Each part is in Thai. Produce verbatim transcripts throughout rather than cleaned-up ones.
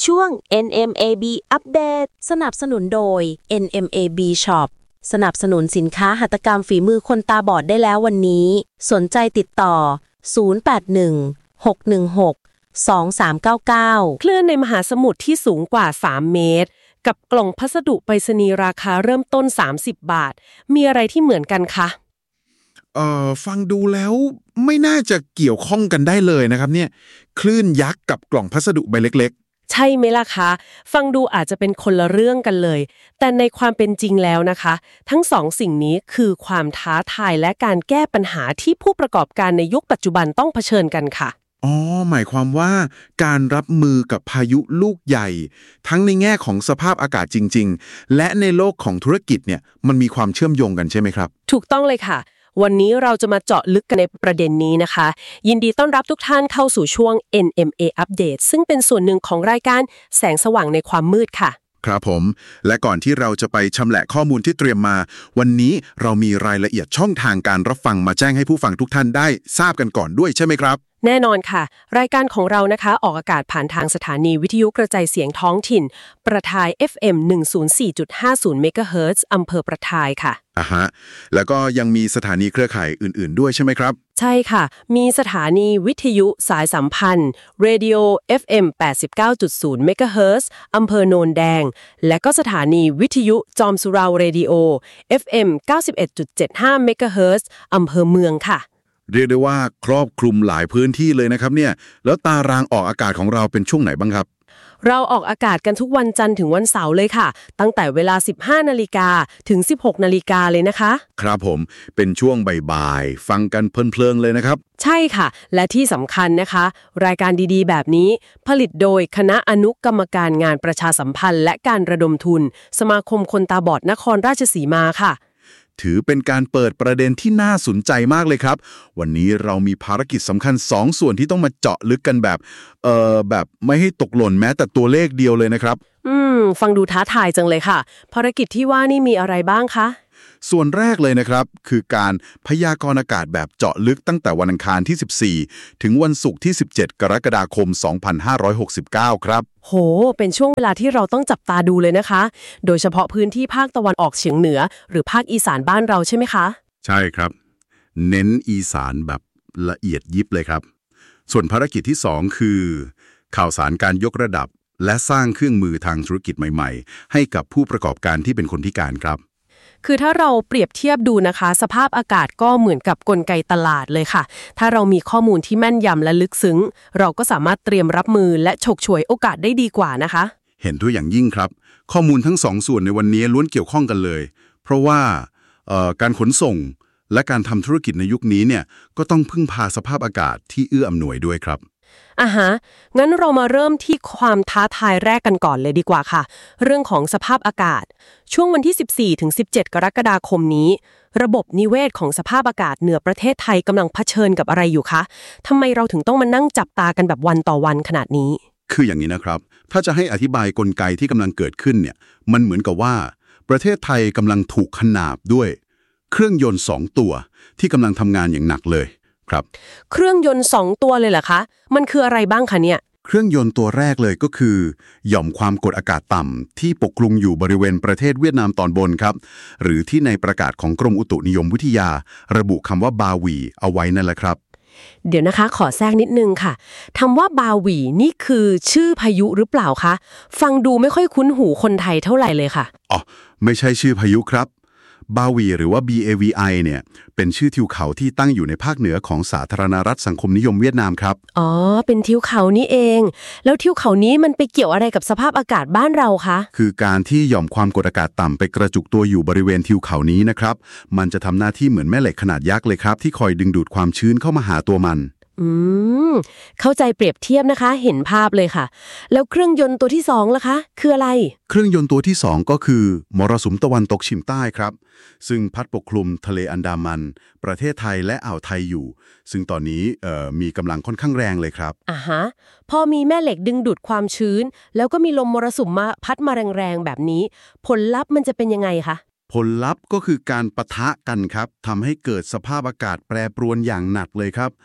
ช่วง เอ็น เอ็ม เอ บี อัปเดตสนับสนุนโดย เอ็น เอ็ม เอ บี Shop สนับสนุนสินค้าหัตถกรรมฝีมือคนตาบอดได้แล้ววันนี้สนใจติดต่อศูนย์ แปด หนึ่ง หก หนึ่ง หก สอง สาม เก้า เก้าคลื่นในมหาสมุทรที่สูงกว่าสามเมตรกับกล่องพัสดุไปรษณีย์ราคาเริ่มต้นสามสิบบาทมีอะไรที่เหมือนกันคะเอ่อฟังดูแล้วไม่น่าจะเกี่ยวข้องกันได้เลยนะครับเนี่ยคลื่นยักษ์กับกล่องพัสดุใบเล็กๆใช่ไหมล่ะคะฟังดูอาจจะเป็นคนละเรื่องกันเลยแต่ในความเป็นจริงแล้วนะคะทั้งสองสิ่งนี้คือความท้าทายและการแก้ปัญหาที่ผู้ประกอบการในยุคปัจจุบันต้องเผชิญกันค่ะอ๋อหมายความว่าการรับมือกับพายุลูกใหญ่ทั้งในแง่ของสภาพอากาศจริงๆและในโลกของธุรกิจเนี่ยมันมีความเชื่อมโยงกันใช่ไหมครับถูกต้องเลยค่ะวันนี้เราจะมาเจาะลึกกันในประเด็นนี้นะคะยินดีต้อนรับทุกท่านเข้าสู่ช่วง เอ็น เอ็ม เอ Update ซึ่งเป็นส่วนหนึ่งของรายการแสงสว่างในความมืดค่ะครับผมและก่อนที่เราจะไปชำแหละข้อมูลที่เตรียมมาวันนี้เรามีรายละเอียดช่องทางการรับฟังมาแจ้งให้ผู้ฟังทุกท่านได้ทราบกันก่อนด้วยใช่ไหมครับแน่นอนค่ะรายการของเรานะคะออกอากาศผ่านทางสถานีวิทยุกระจายเสียงท้องถิ่นประทาย เอฟ เอ็ม หนึ่งศูนย์สี่จุดห้าศูนย์ เมกะเฮิรตซ์ อำเภอประทายค่ะอ่ะฮะแล้วก็ยังมีสถานีเครือข่ายอื่นๆด้วยใช่ไหมครับใช่ค่ะมีสถานีวิทยุสายสัมพันธ์ Radio เอฟ เอ็ม แปดสิบเก้าจุดศูนย์ เมกะเฮิรตซ์ อำเภอโนนแดงและก็สถานีวิทยุจอมสุราเรดิโอ เอฟ เอ็ม เก้าสิบเอ็ดจุดเจ็ดห้า เมกะเฮิรตซ์ อำเภอเมืองค่ะเรียกได้ว่าครอบคลุมหลายพื้นที่เลยนะครับเนี่ยแล้วตารางออกอากาศของเราเป็นช่วงไหนบ้างครับเราออกอากาศกันทุกวันจันทร์ถึงวันเสาร์เลยค่ะตั้งแต่เวลา สิบห้านาฬิกาถึง สิบหกนาฬิกาเลยนะคะครับผมเป็นช่วงบ่ายๆฟังกันเพลินๆเลยนะครับใช่ค่ะและที่สำคัญนะคะรายการดีๆแบบนี้ผลิตโดยคณะอนุกรรมการงานประชาสัมพันธ์และการระดมทุนสมาคมคนตาบอดนครราชสีมาค่ะถือเป็นการเปิดประเด็นที่น่าสนใจมากเลยครับวันนี้เรามีภารกิจสำคัญสองส่วนที่ต้องมาเจาะลึกกันแบบเอ่อแบบไม่ให้ตกหล่นแม้แต่ตัวเลขเดียวเลยนะครับอืมฟังดูท้าทายจังเลยค่ะภารกิจที่ว่านี่มีอะไรบ้างคะส่วนแรกเลยนะครับคือการพยากรณ์อากาศแบบเจาะลึกตั้งแต่วันอังคารที่สิบสี่ถึงวันศุกร์ที่สิบเจ็ดกรกฎาคมสองพันห้าร้อยหกสิบเก้าครับโหเป็นช่วงเวลาที่เราต้องจับตาดูเลยนะคะโดยเฉพาะพื้นที่ภาคตะวันออกเฉียงเหนือหรือภาคอีสานบ้านเราใช่ไหมคะใช่ครับเน้นอีสานแบบละเอียดยิบเลยครับส่วนภารกิจที่สองคือข่าวสารการยกระดับและสร้างเครื่องมือทางธุรกิจใหม่ๆให้กับผู้ประกอบการที่เป็นคนพิการครับคือถ้าเราเปรียบเทียบดูนะคะสภาพอากาศก็เหมือนกับกลไกตลาดเลยค่ะถ้าเรามีข้อมูลที่แม่นยำและลึกซึ้งเราก็สามารถเตรียมรับมือและฉกฉวยโอกาสได้ดีกว่านะคะเห็นด้วยอย่างยิ่งครับข้อมูลทั้งสองส่วนในวันนี้ล้วนเกี่ยวข้องกันเลยเพราะว่าการขนส่งและการทำธุรกิจในยุคนี้เนี่ยก็ต้องพึ่งพาสภาพอากาศที่เอื้ออำนวยด้วยครับอ่ะฮะงั้นเรามาเริ่มที่ความท้าทายแรกกันก่อนเลยดีกว่าค่ะเรื่องของสภาพอากาศช่วงวันที่สิบสี่ถึงสิบเจ็ดกรกฎาคมนี้ระบบนิเวศของสภาพอากาศเหนือประเทศไทยกำลังเผชิญกับอะไรอยู่คะทำไมเราถึงต้องมานั่งจับตากันแบบวันต่อวันขนาดนี้คืออย่างนี้นะครับถ้าจะให้อธิบายกลไกที่กำลังเกิดขึ้นเนี่ยมันเหมือนกับว่าประเทศไทยกำลังถูกขนาบด้วยเครื่องยนต์สองตัวที่กำลังทำงานอย่างหนักเลยครับเครื่องยนต์สองตัวเลยเหรอคะมันคืออะไรบ้างคะเนี่ยเครื่องยนต์ตัวแรกเลยก็คือหย่อมความกดอากาศต่ำที่ปกคลุมอยู่บริเวณประเทศเวียดนามตอนบนครับหรือที่ในประกาศของกรมอุตุนิยมวิทยาระบุคำว่าบาหวีเอาไว้นั่นแหละครับเดี๋ยวนะคะขอแทรกนิดนึงค่ะคำว่าบาหวีนี่คือชื่อพายุหรือเปล่าคะฟังดูไม่ค่อยคุ้นหูคนไทยเท่าไหร่เลยค่ะอ๋อไม่ใช่ชื่อพายุครับบาหวีหรือว่า บี เอ วี ไอ เนี่ยเป็นชื่อทิวเขาที่ตั้งอยู่ในภาคเหนือของสาธารณรัฐสังคมนิยมเวียดนามครับอ๋อเป็นทิวเขานี่เองแล้วทิวเขานี้มันไปเกี่ยวอะไรกับสภาพอากาศบ้านเราคะคือการที่หย่อมความกดอากาศต่ำไปกระจุกตัวอยู่บริเวณทิวเขานี้นะครับมันจะทำหน้าที่เหมือนแม่เหล็กขนาดยักษ์เลยครับที่คอยดึงดูดความชื้นเข้ามาหาตัวมันอืมเข้าใจเปรียบเทียบนะคะเห็นภาพเลยค่ะแล้วเครื่องยนต์ตัวที่สองล่ะคะคืออะไรเครื่องยนต์ตัวที่สองก็คือมรสุมตะวันตกเฉียงใต้ครับซึ่งพัดปกคลุมทะเลอันดามันประเทศไทยและอ่าวไทยอยู่ซึ่งตอนนี้เอ่อมีกำลังค่อนข้างแรงเลยครับอ่าฮะพอมีแม่เหล็กดึงดูดความชื้นแล้วก็มีลมมรสุมมาพัดมาแรงๆแบบนี้ผลลัพธ์มันจะเป็นยังไงคะผลลัพธ์ก็คือการปะทะกันครับทำให้เกิดสภาพอากาศแปรปรวนอย่างหนักเลยครับ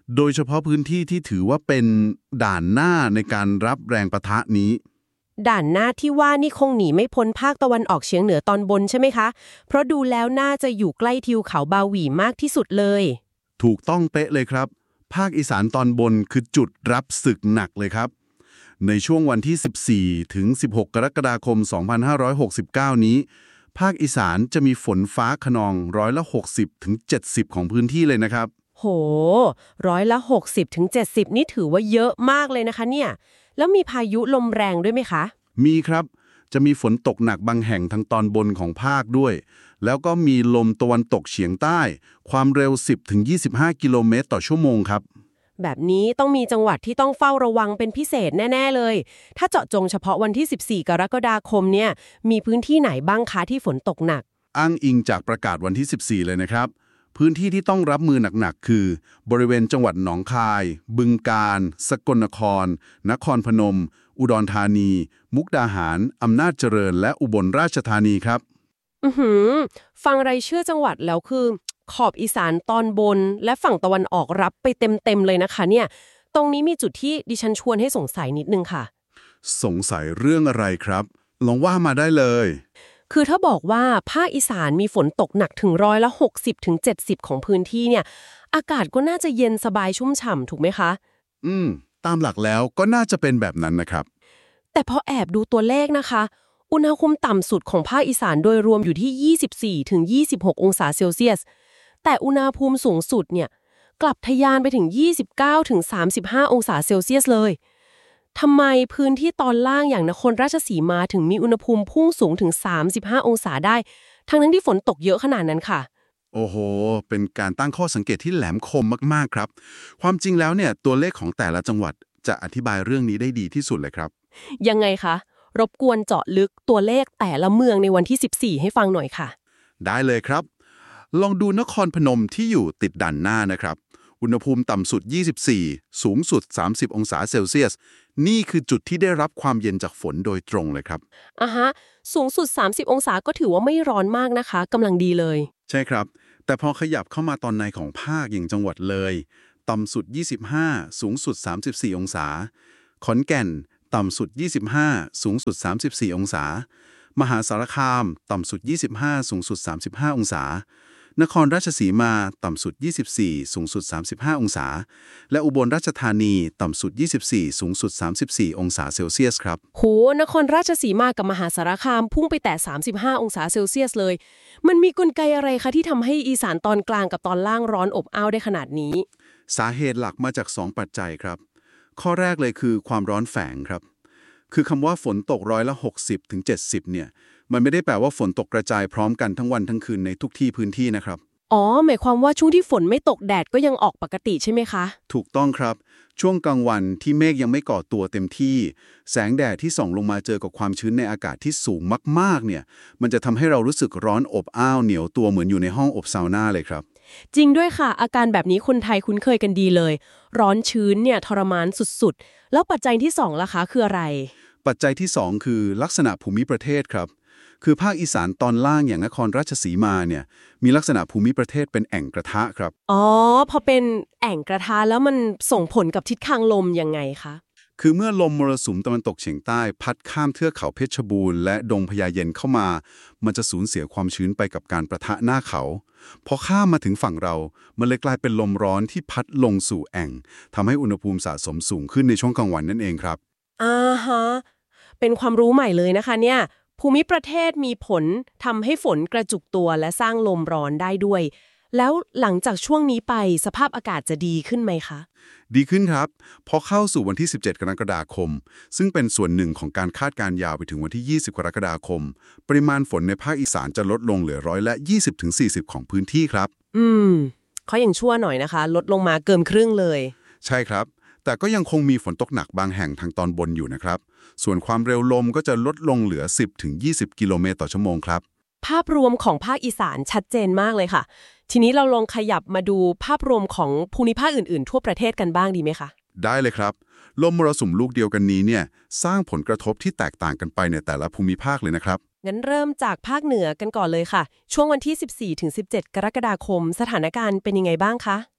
โดยเฉพาะพื้นที่ที่ถือว่าเป็นด่านหน้าในการรับแรงปะทะนี้ด่านหน้าที่ว่านี่คงหนีไม่พ้นภาคตะวันออกเฉียงเหนือตอนบนใช่ไหมคะเพราะดูแล้วน่าจะอยู่ใกล้ทิวเขาบาหวีมากที่สุดเลยถูกต้องเป๊ะเลยครับภาคอีสานตอนบนคือจุดรับศึกหนักเลยครับในช่วงวันที่สิบสี่ถึงสิบหกกรกฎาคมสองพันห้าร้อยหกสิบเก้านี้ภาคอีสานจะมีฝนฟ้าคะนองร้อยละหกสิบถึงเจ็ดสิบของพื้นที่เลยนะครับโหร้อยละหกสิบถึงเจ็ดสิบนี่ถือว่าเยอะมากเลยนะคะเนี่ยแล้วมีพายุลมแรงด้วยไหมคะมีครับจะมีฝนตกหนักบางแห่งทางตอนบนของภาคด้วยแล้วก็มีลมตะวันตกเฉียงใต้ความเร็ว สิบถึงยี่สิบห้า กิโลเมตรต่อชั่วโมงครับแบบนี้ต้องมีจังหวัดที่ต้องเฝ้าระวังเป็นพิเศษแน่ๆเลยถ้าเจาะจงเฉพาะวันที่สิบสี่กรกฎาคมเนี่ยมีพื้นที่ไหนบ้างคะที่ฝนตกหนักอ้างอิงจากประกาศวันที่สิบสี่เลยนะครับพื้นที่ที่ต้องรับมือหนักๆคือบริเวณจังหวัดหนองคายบึงกาฬสกลนครนครพนมอุดรธานีมุกดาหารอำนาจเจริญและอุบลราชธานีครับอือหือฟังรายชื่อจังหวัดแล้วคือขอบอีสานตอนบนและฝั่งตะวันออกรับไปเต็มๆเลยนะคะเนี่ยตรงนี้มีจุดที่ดิฉันชวนให้สงสัยนิดนึงค่ะสงสัยเรื่องอะไรครับลองว่ามาได้เลยคือถ้าบอกว่าภาคอีสานมีฝนตกหนักถึงร้อยละหกสิบถึงเจ็ดสิบของพื้นที่เนี่ยอากาศก็น่าจะเย็นสบายชุ่มฉ่ำถูกไหมคะอืมตามหลักแล้วก็น่าจะเป็นแบบนั้นนะครับแต่พอแอบดูตัวเลขนะคะอุณหภูมิต่ำสุดของภาคอีสานโดยรวมอยู่ที่ยี่สิบสี่ถึงยี่สิบหกองศาเซลเซียสแต่อุณหภูมิสูงสุดเนี่ยกลับทะยานไปถึงยี่สิบเก้าถึงสามสิบห้าองศาเซลเซียสเลยทำไมพื้นที่ตอนล่างอย่างนครราชสีมาถึงมีอุณหภูมิพุ่งสูงถึงสามสิบห้าองศาได้ทั้งทั้งที่ฝนตกเยอะขนาดนั้นค่ะโอ้โหเป็นการตั้งข้อสังเกตที่แหลมคมมากๆครับความจริงแล้วเนี่ยตัวเลขของแต่ละจังหวัดจะอธิบายเรื่องนี้ได้ดีที่สุดเลยครับยังไงคะรบกวนเจาะลึกตัวเลขแต่ละเมืองในวันที่สิบสี่ให้ฟังหน่อยค่ะได้เลยครับลองดูนครพนมที่อยู่ติดด่านหน้านะครับอุณหภูมิต่ำสุดยี่สิบสี่สูงสุดสามสิบองศาเซลเซียสนี่คือจุดที่ได้รับความเย็นจากฝนโดยตรงเลยครับอ่ะฮะสูงสุดสามสิบองศาก็ถือว่าไม่ร้อนมากนะคะกำลังดีเลยใช่ครับแต่พอขยับเข้ามาตอนในของภาคอย่างจังหวัดเลยต่ำสุดยี่สิบห้าสูงสุดสามสิบสี่องศาขอนแก่นต่ำสุดยี่สิบห้าสูงสุดสามสิบสี่องศามหาสารคามต่ำสุดยี่สิบห้าสูงสุดสามสิบห้าองศานครราชสีมาต่ำสุดยี่สิบสี่สูงสุดสามสิบห้าองศาและอุบลราชธานีต่ำสุดยี่สิบสี่สูงสุดสามสิบสี่องศาเซลเซียสครับโหนครราชสีมากับมหาสารคามพุ่งไปแต่สามสิบห้าองศาเซลเซียสเลยมันมีกลไกอะไรคะที่ทำให้อีสานตอนกลางกับตอนล่างร้อนอบอ้าวได้ขนาดนี้สาเหตุหลักมาจากสองปัจจัยครับข้อแรกเลยคือความร้อนแฝงครับคือคำว่าฝนตกร้อยละหกสิบถึงเจ็ดสิบเนี่ยมันไม่ได้แปลว่าฝนตกกระจายพร้อมกันทั้งวันทั้งคืนในทุกที่พื้นที่นะครับอ๋อหมายความว่าช่วงที่ฝนไม่ตกแดดก็ยังออกปกติใช่ไหมคะถูกต้องครับช่วงกลางวันที่เมฆยังไม่ก่อตัวเต็มที่แสงแดดที่ส่องลงมาเจอกับความชื้นในอากาศที่สูงมากๆเนี่ยมันจะทำให้เรารู้สึกร้อนอบอ้าวเหนียวตัวเหมือนอยู่ในห้องอบซาวน่าเลยครับจริงด้วยค่ะอาการแบบนี้คนไทยคุ้นเคยกันดีเลยร้อนชื้นเนี่ยทรมานสุดๆแล้วปัจจัยที่สองล่ะคะคืออะไรปัจจัยที่สองคือลักษณะภูมิประเทศครับคือภาคอีสานตอนล่างอย่างนครราชสีมาเนี่ยมีลักษณะภูมิประเทศเป็นแอ่งกระทะครับอ๋อพอเป็นแอ่งกระทะแล้วมันส่งผลกับทิศทางลมยังไงคะคือเมื่อลมมรสุมตะวันตกเฉียงใต้พัดข้ามเทือกเขาเพชรบูรณ์และดงพญาเย็นเข้ามามันจะสูญเสียความชื้นไปกับการประทะหน้าเขาพอข้ามมาถึงฝั่งเรามันเลยกลายเป็นลมร้อนที่พัดลงสู่แอ่งทำให้อุณหภูมิสะสมสูงขึ้นในช่วงกลางวันนั่นเองครับอ่าฮะเป็นความรู้ใหม่เลยนะคะเนี่ยภูมิประเทศมีผลทำให้ฝนกระจุกตัวและสร้างลมร้อนได้ด้วยแล้วหลังจากช่วงนี้ไปสภาพอากาศจะดีขึ้นไหมคะดีขึ้นครับพอเข้าสู่วันที่สิบเจ็ดกรกฎาคมซึ่งเป็นส่วนหนึ่งของการคาดการณ์ยาวไปถึงวันที่ยี่สิบกรกฎาคมปริมาณฝนในภาคอีสานจะลดลงเหลือร้อยละยี่สิบถึงสี่สิบของพื้นที่ครับอืมเขายังชั่วหน่อยนะคะลดลงมาเกินครึ่งเลยใช่ครับแต่ก็ยังคงมีฝนตกหนักบางแห่งทางตอนบนอยู่นะครับส่วนความเร็วลมก็จะลดลงเหลือ สิบถึงยี่สิบ กิโลเมตรต่อชั่วโมงครับภาพรวมของภาคอีสานชัดเจนมากเลยค่ะทีนี้เราลองขยับมาดูภาพรวมของภูมิภาคอื่นๆทั่วประเทศกันบ้างดีไหมคะได้เลยครับลมมรสุมลูกเดียวกันนี้เนี่ยสร้างผลกระทบที่แตกต่างกันไปในแต่ละภูมิภาคเลยนะครับงั้นเริ่มจากภาคเหนือกันก่อนเลยค่ะช่วงวันที่สิบสี่ถึงสิบเจ็ดกรกฎาคมสถานการณ์เป็นยังไงบ้างคะ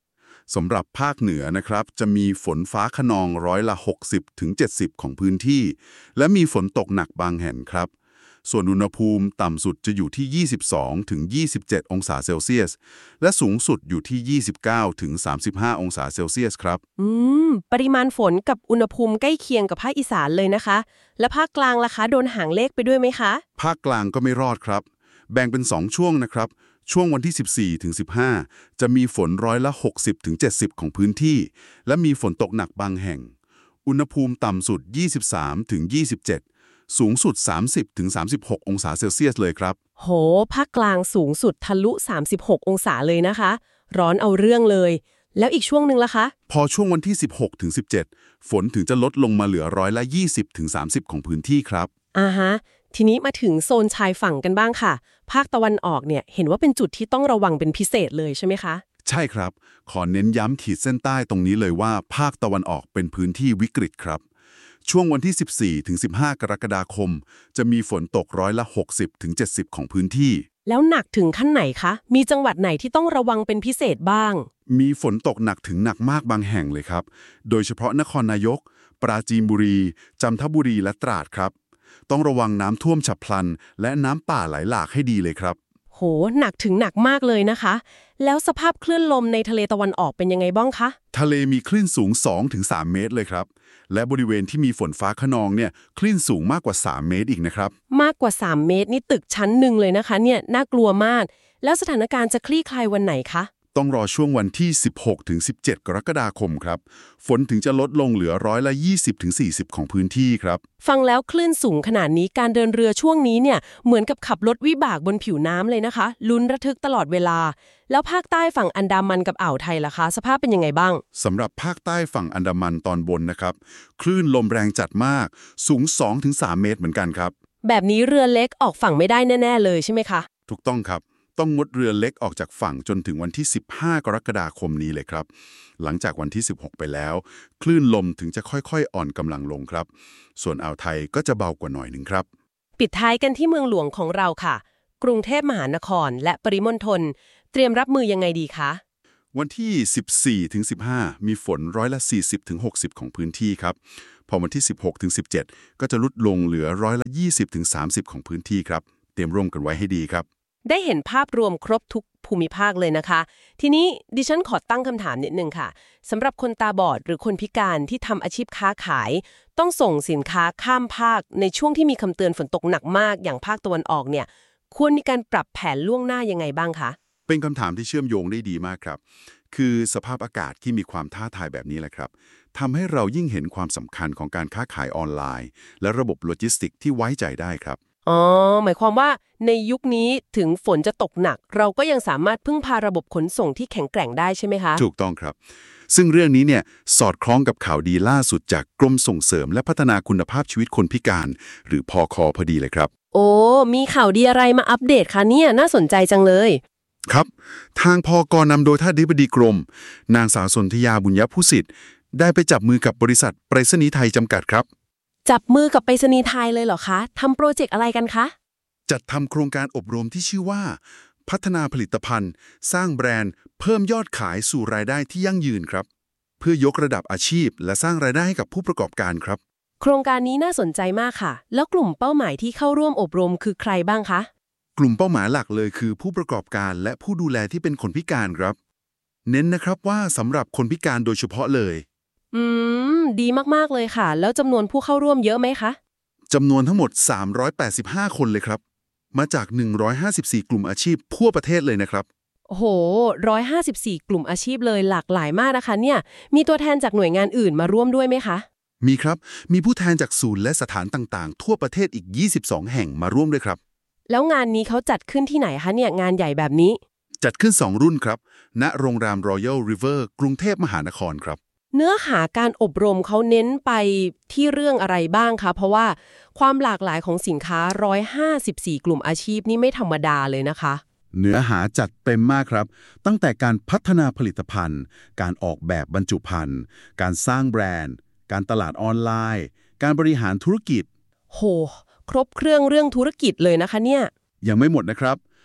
สำหรับภาคเหนือนะครับจะมีฝนฟ้าคะนองร้อยละ หกสิบถึงเจ็ดสิบ ของพื้นที่ และมีฝนตกหนักบางแห่งครับส่วนอุณหภูมิต่ำสุดจะอยู่ที่ ยี่สิบสองถึงยี่สิบเจ็ด องศาเซลเซียส และสูงสุดอยู่ที่ ยี่สิบเก้าถึงสามสิบห้า องศาเซลเซียสครับอืมปริมาณฝนกับอุณหภูมิใกล้เคียงกับภาคอีสานเลยนะคะ และภาคกลางล่ะคะโดนหางเลขไปด้วยไหมคะภาคกลางก็ไม่รอดครับแบ่งเป็นสองช่วงนะครับช่วงวันที่ สิบสี่ถึงสิบห้า จะมีฝนร้อยละ หกสิบถึงเจ็ดสิบ ของพื้นที่ และมีฝนตกหนักบางแห่ง อุณหภูมิต่ำสุด ยี่สิบสามถึงยี่สิบเจ็ด สูงสุด สามสิบถึงสามสิบหก องศาเซลเซียสเลยครับโหภาคกลางสูงสุดทะลุ สามสิบหก องศาเลยนะคะ ร้อนเอาเรื่องเลย แล้วอีกช่วงหนึ่งล่ะคะพอช่วงวันที่ สิบหกถึงสิบเจ็ด ฝนถึงจะลดลงมาเหลือร้อยละ ยี่สิบถึงสามสิบ ของพื้นที่ครับอ่าฮะทีนี้มาถึงโซนชายฝั่งกันบ้างค่ะภาคตะวันออกเนี่ยเห็นว่าเป็นจุดที่ต้องระวังเป็นพิเศษเลยใช่ไหมคะใช่ครับขอเน้นย้ำขีดเส้นใต้ตรงนี้เลยว่าภาคตะวันออกเป็นพื้นที่วิกฤตครับช่วงวันที่ สิบสี่ถึงสิบห้า กรกฎาคมจะมีฝนตกร้อยละ หกสิบถึงเจ็ดสิบ ของพื้นที่แล้วหนักถึงขั้นไหนคะมีจังหวัดไหนที่ต้องระวังเป็นพิเศษบ้างมีฝนตกหนักถึงหนักมากบางแห่งเลยครับโดยเฉพาะนครนายกปราจีนบุรีจันทบุรีและตราดครับต้องระวังน้ำท่วมฉับพลันและน้ำป่าไหลหลากให้ดีเลยครับโหหนักถึงหนักมากเลยนะคะแล้วสภาพคลื่นลมในทะเลตะวันออกเป็นยังไงบ้างคะทะเลมีคลื่นสูง สองถึงสาม เมตรเลยครับและบริเวณที่มีฝนฟ้าคะนองเนี่ยคลื่นสูงมากกว่าสามเมตรอีกนะครับมากกว่าสามเมตรนี่ตึกชั้นหนึ่งเลยนะคะเนี่ยน่ากลัวมากแล้วสถานการณ์จะคลี่คลายวันไหนคะต้องรอช่วงวันที่ สิบหกถึงสิบเจ็ด กรกฎาคมครับฝนถึงจะลดลงเหลือร้อยละ ยี่สิบถึงสี่สิบ ของพื้นที่ครับฟังแล้วคลื่นสูงขนาดนี้การเดินเรือช่วงนี้เนี่ยเหมือนกับขับรถวิบากบนผิวน้ำเลยนะคะลุ้นระทึกตลอดเวลาแล้วภาคใต้ฝั่งอันดามันกับอ่าวไทยล่ะคะสภาพเป็นยังไงบ้างสำหรับภาคใต้ฝั่งอันดามันตอนบนนะครับคลื่นลมแรงจัดมากสูง สองถึงสาม เมตรเหมือนกันครับแบบนี้เรือเล็กออกฝั่งไม่ได้แน่ๆเลยใช่ไหมคะถูกต้องครับต้องงดเรือเล็กออกจากฝั่งจนถึงวันที่ สิบห้า กรกฎาคมนี้เลยครับหลังจากวันที่ สิบหก ไปแล้วคลื่นลมถึงจะค่อยๆอ่อนกำลังลงครับส่วนอ่าวไทยก็จะเบากว่าหน่อยหนึ่งครับปิดท้ายกันที่เมืองหลวงของเราค่ะกรุงเทพมหานครและปริมณฑลเตรียมรับมือยังไงดีคะวันที่ สิบสี่ถึงสิบห้า มีฝนร้อยละ สี่สิบถึงหกสิบ ของพื้นที่ครับพอวันที่ สิบหกถึงสิบเจ็ด ก็จะลดลงเหลือร้อยละ ยี่สิบถึงสามสิบ ของพื้นที่ครับเตรียมร่วมกันไว้ให้ดีครับได้เห็นภาพรวมครบทุกภูมิภาคเลยนะคะทีนี้ดิฉันขอตั้งคำถามนิดนึงค่ะสำหรับคนตาบอดหรือคนพิการที่ทำอาชีพค้าขายต้องส่งสินค้าข้ามภาคในช่วงที่มีคำเตือนฝนตกหนักมากอย่างภาคตะวันออกเนี่ยควรมีการปรับแผนล่วงหน้ายังไงบ้างคะเป็นคำถามที่เชื่อมโยงได้ดีมากครับคือสภาพอากาศที่มีความท้าทายแบบนี้แหละครับทำให้เรายิ่งเห็นความสำคัญของการค้าขายออนไลน์และระบบโลจิสติกส์ที่ไว้ใจได้ครับอ๋อหมายความว่าในยุคนี้ถึงฝนจะตกหนักเราก็ยังสามารถพึ่งพาระบบขนส่งที่แข็งแกร่งได้ใช่ไหมคะถูกต้องครับซึ่งเรื่องนี้เนี่ยสอดคล้องกับข่าวดีล่าสุดจากกรมส่งเสริมและพัฒนาคุณภาพชีวิตคนพิการหรือพค.พอดีเลยครับโอ้มีข่าวดีอะไรมาอัปเดตคะเนี่ยน่าสนใจจังเลยครับทางพก.นำโดยท่านอธิบดีกรมนางสาวสนธยาบุญยภูสิทธิ์ได้ไปจับมือกับบริษัทไปรษณีย์ไทยจำกัดครับจับมือกับไปรษณีย์ไทยเลยเหรอคะทำโปรเจกต์อะไรกันคะจัดทำโครงการอบรมที่ชื่อว่าพัฒนาผลิตภัณฑ์สร้างแบรนด์เพิ่มยอดขายสู่รายได้ที่ยั่งยืนครับเพื่อยกระดับอาชีพและสร้างรายได้ให้กับผู้ประกอบการครับโครงการนี้น่าสนใจมากค่ะแล้วกลุ่มเป้าหมายที่เข้าร่วมอบรมคือใครบ้างคะกลุ่มเป้าหมายหลักเลยคือผู้ประกอบการและผู้ดูแลที่เป็นคนพิการครับเน้นนะครับว่าสำหรับคนพิการโดยเฉพาะเลยอืมดีมากๆเลยค่ะแล้วจำนวนผู้เข้าร่วมเยอะไหมคะจำนวนทั้งหมดสามร้อยแปดสิบห้าคนเลยครับมาจากหนึ่งร้อยห้าสิบสี่กลุ่มอาชีพทั่วประเทศเลยนะครับโอ้โหหนึ่งร้อยห้าสิบสี่กลุ่มอาชีพเลยหลากหลายมากนะคะเนี่ยมีตัวแทนจากหน่วยงานอื่นมาร่วมด้วยไหมคะมีครับมีผู้แทนจากศูนย์และสถานต่างๆทั่วประเทศอีกยี่สิบสองแห่งมาร่วมด้วยครับแล้วงานนี้เขาจัดขึ้นที่ไหนคะเนี่ยงานใหญ่แบบนี้จัดขึ้นสองรุ่นครับณโรงแรม Royal River กรุงเทพมหานครครับเนื้อหาการอบรมเขาเน้นไปที่เรื่องอะไรบ้างคะเพราะว่าความหลากหลายของสินค้าหนึ่งร้อยห้าสิบสี่กลุ่มอาชีพนี่ไม่ธรรมดาเลยนะคะเนื้อหาจัดเต็มมากครับตั้งแต่การพัฒนาผลิตภัณฑ์การออกแบบบรรจุภัณฑ์การสร้างแบรนด์การตลาดออนไลน์การบริหารธุรกิจโหครบเครื่องเรื่องธุรกิจเลยนะคะเนี่ยยังไม่หมดนะครับ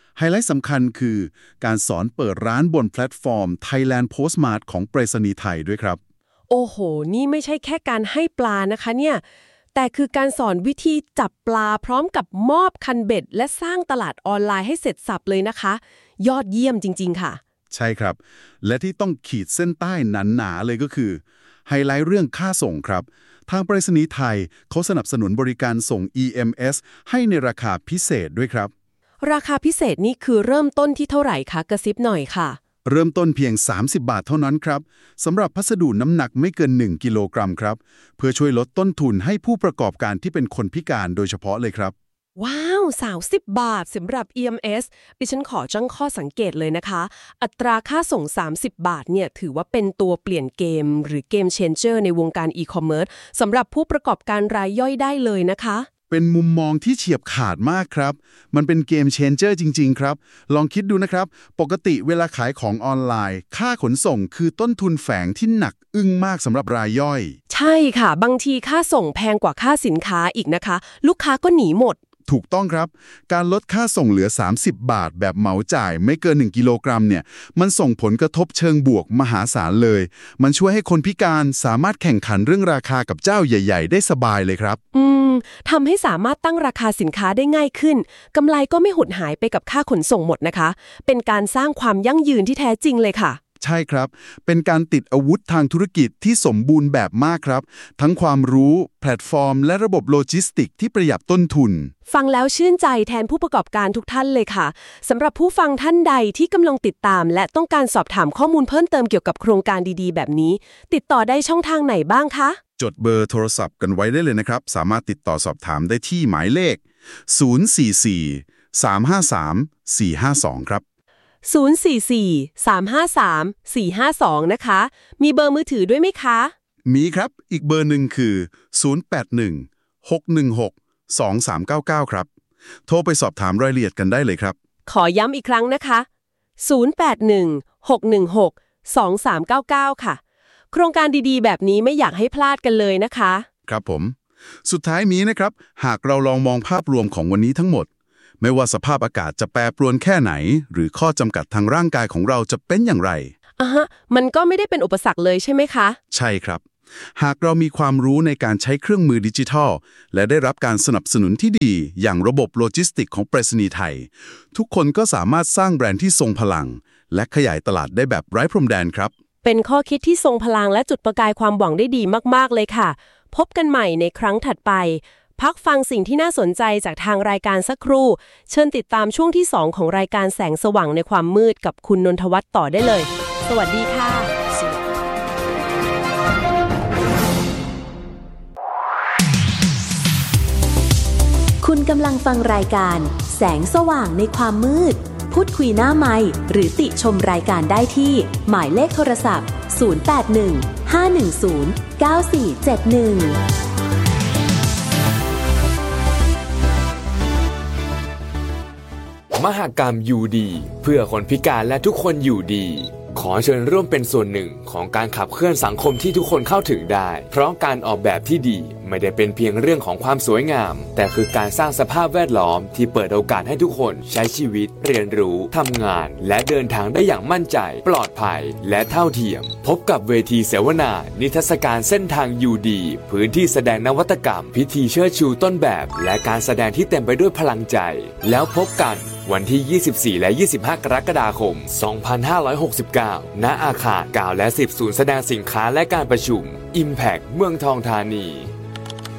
ไฮไลท์สำคัญคือการสอนเปิดร้านบนแพลตฟอร์ม Thailand Postmart ของไปรษณีย์ไทยด้วยครับโอ้โหนี่ไม่ใช่แค่การให้ปลานะคะเนี่ยแต่คือการสอนวิธีจับปลาพร้อมกับมอบคันเบ็ดและสร้างตลาดออนไลน์ให้เสร็จสับเลยนะคะยอดเยี่ยมจริงๆค่ะใช่ครับและที่ต้องขีดเส้นใต้หนาๆเลยก็คือไฮไลท์เรื่องค่าส่งครับทางไปรษณีย์ไทยเขาสนับสนุนบริการส่ง อี เอ็ม เอส ให้ในราคาพิเศษด้วยครับราคาพิเศษนี่คือเริ่มต้นที่เท่าไหร่คะกระซิบหน่อยค่ะเริ่มต้นเพียงสามสิบบาทเท่านั้นครับสำหรับพัสดุน้ำหนักไม่เกินหนึ่งกิโลกรัมครับเพื่อช่วยลดต้นทุนให้ผู้ประกอบการที่เป็นคนพิการโดยเฉพาะเลยครับว้าวสามสิบบาทสำหรับ อี เอ็ม เอส ดิฉันขอจ้องข้อสังเกตเลยนะคะอัตราค่าส่งสามสิบบาทเนี่ยถือว่าเป็นตัวเปลี่ยนเกมหรือเกมเชนเจอร์ในวงการอีคอมเมิร์ซสำหรับผู้ประกอบการรายย่อยได้เลยนะคะเป็นมุมมองที่เฉียบขาดมากครับมันเป็นเกมเชนเจอร์จริงๆครับลองคิดดูนะครับปกติเวลาขายของออนไลน์ค่าขนส่งคือต้นทุนแฝงที่หนักอึ้งมากสำหรับรายย่อยใช่ค่ะบางทีค่าส่งแพงกว่าค่าสินค้าอีกนะคะลูกค้าก็หนีหมดถูกต้องครับการลดค่าส่งเหลือสามสิบบาทแบบเหมาจ่ายไม่เกินหนึ่งกิโลกรัมเนี่ยมันส่งผลกระทบเชิงบวกมหาศาลเลยมันช่วยให้คนพิการสามารถแข่งขันเรื่องราคากับเจ้าใหญ่ๆได้สบายเลยครับอืมทำให้สามารถตั้งราคาสินค้าได้ง่ายขึ้นกำไรก็ไม่หดหายไปกับค่าขนส่งหมดนะคะเป็นการสร้างความยั่งยืนที่แท้จริงเลยค่ะใช่ครับเป็นการติดอาวุธทางธุรกิจที่สมบูรณ์แบบมากครับทั้งความรู้แพลตฟอร์มและระบบโลจิสติกที่ประหยัดต้นทุนฟังแล้วชื่นใจแทนผู้ประกอบการทุกท่านเลยค่ะสำหรับผู้ฟังท่านใดที่กำลังติดตามและต้องการสอบถามข้อมูลเพิ่มเติมเกี่ยวกับโครงการดีๆแบบนี้ติดต่อได้ช่องทางไหนบ้างคะจดเบอร์โทรศัพท์กันไว้ได้เลยนะครับสามารถติดต่อสอบถามได้ที่หมายเลขศูนย์ สี่ สี่ สาม ห้า สาม สี่ ห้า สองครับศูนย์ สี่ สี่ สาม ห้า สาม สี่ ห้า สองนะคะมีเบอร์มือถือด้วยไหมคะมีครับอีกเบอร์หนึ่งคือศูนย์ แปด หนึ่ง หก หนึ่ง หก สอง สาม เก้า เก้าครับโทรไปสอบถามรายละเอียดกันได้เลยครับขอย้ำอีกครั้งนะคะศูนย์ แปด หนึ่ง หก หนึ่ง หก สอง สาม เก้า เก้าค่ะโครงการดีๆแบบนี้ไม่อยากให้พลาดกันเลยนะคะครับผมสุดท้ายนี้นะครับหากเราลองมองภาพรวมของวันนี้ทั้งหมดไม่ว่าสภาพอากาศจะแปรปรวนแค่ไหนหรือข้อจำกัดทางร่างกายของเราจะเป็นอย่างไรอ่ะฮะมันก็ไม่ได้เป็นอุปสรรคเลยใช่ไหมคะใช่ครับหากเรามีความรู้ในการใช้เครื่องมือดิจิทัลและได้รับการสนับสนุนที่ดีอย่างระบบโลจิสติกของไปรษณีย์ไทยทุกคนก็สามารถสร้างแบรนด์ที่ทรงพลังและขยายตลาดได้แบบไร้พรมแดนครับเป็นข้อคิดที่ทรงพลังและจุดประกายความหวังได้ดีมากๆเลยค่ะพบกันใหม่ในครั้งถัดไปพักฟังสิ่งที่น่าสนใจจากทางรายการสักครู่เชิญติดตามช่วงที่สองของรายการแสงสว่างในความมืดกับคุณนนทวัฒน์ต่อได้เลยสวัสดีค่ะคุณกำลังฟังรายการแสงสว่างในความมืดพูดคุยหน้าไมค์หรือติชมรายการได้ที่หมายเลขโทรศัพท์ศูนย์ แปด หนึ่ง ห้า หนึ่ง ศูนย์ เก้า สี่ เจ็ด หนึ่งมหกรรมอยู่ดีเพื่อคนพิการและทุกคนอยู่ดีขอเชิญร่วมเป็นส่วนหนึ่งของการขับเคลื่อนสังคมที่ทุกคนเข้าถึงได้เพราะการออกแบบที่ดีไม่ได้เป็นเพียงเรื่องของความสวยงามแต่คือการสร้างสภาพแวดล้อมที่เปิดโอกาสให้ทุกคนใช้ชีวิตเรียนรู้ทำงานและเดินทางได้อย่างมั่นใจปลอดภัยและเท่าเทียมพบกับเวทีเสวนานิทรรศการเส้นทางอยู่ดีพื้นที่แสดงนวัตกรรมพิธีเชิดชูต้นแบบและการแสดงที่เต็มไปด้วยพลังใจแล้วพบกันวันที่ยี่สิบสี่และยี่สิบห้ากรกฎาคมสองพันห้าร้อยหกสิบเก้าณอาคารเก้าและสิบศูนย์แสดงสินค้าและการประชุม Impact เมืองทองธานี